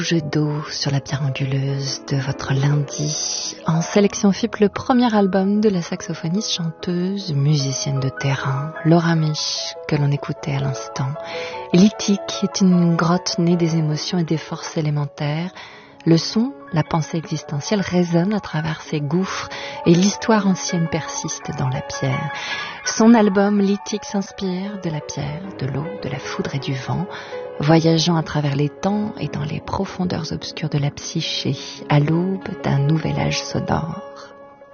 Jet d'eau sur la pierre anguleuse de votre lundi. En sélection FIP, le premier album de la saxophoniste, chanteuse, musicienne de terrain, Laura Mich, que l'on écoutait à l'instant. Lithique est une grotte née des émotions et des forces élémentaires. Le son, la pensée existentielle résonne à travers ces gouffres et l'histoire ancienne persiste dans la pierre. Son album Lithique s'inspire de la pierre, de l'eau, de la foudre et du vent, voyageant à travers les temps et dans les profondeurs obscures de la psyché, à l'aube d'un nouvel âge sonore.